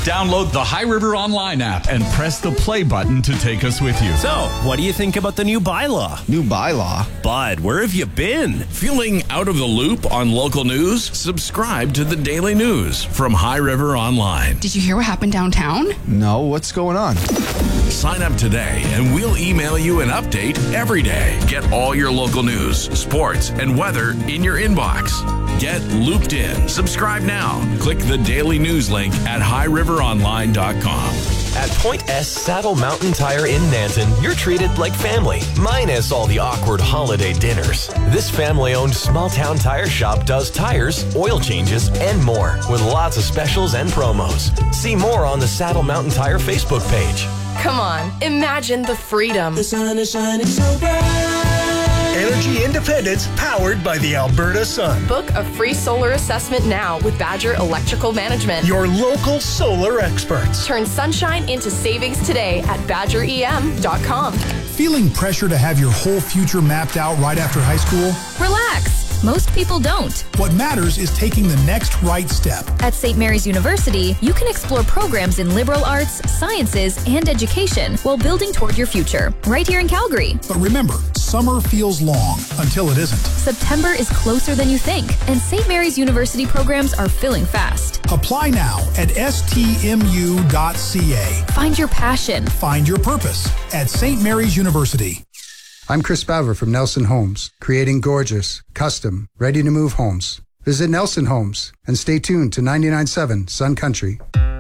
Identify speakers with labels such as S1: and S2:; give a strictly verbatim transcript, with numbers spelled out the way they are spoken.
S1: Download the High River Online app and press the play button to take us with you.
S2: So, what do you think about the new bylaw?
S3: New bylaw?
S2: Bud, where have you been?
S4: Feeling out of the loop on local news? Subscribe to the Daily News from High River Online.
S5: Did you hear what happened downtown?
S3: No, what's going on?
S4: Sign up today and we'll email you an update every day. Get all your local news, sports, and weather in your inbox. Get looped in. Subscribe now. Click the Daily News link at high river online dot com.
S6: At Point S Saddle Mountain Tire in Nanton, you're treated like family, minus all the awkward holiday dinners. This family-owned small-town tire shop does tires, oil changes, and more, with lots of specials and promos. See more on the Saddle Mountain Tire Facebook page.
S7: Come on, imagine the freedom.
S8: The sun is shining so bright. Energy independence powered by the Alberta sun.
S7: Book a free solar assessment now with Badger Electrical Management.
S8: Your local solar experts.
S7: Turn sunshine into savings today at badger e m dot com.
S9: Feeling pressure to have your whole future mapped out right after high school?
S10: Relax. Most people don't.
S9: What matters is taking the next right step.
S10: At Saint Mary's University, you can explore programs in liberal arts, sciences, and education while building toward your future, right here in Calgary.
S9: But remember, summer feels long until it isn't.
S10: September is closer than you think, and Saint Mary's University programs are filling fast.
S9: Apply now at s t m u dot c a.
S10: Find your passion.
S9: Find your purpose at Saint Mary's University.
S11: I'm Chris Bauer from Nelson Homes, creating gorgeous, custom, ready-to-move homes. Visit Nelson Homes and stay tuned to ninety-nine point seven Sun Country.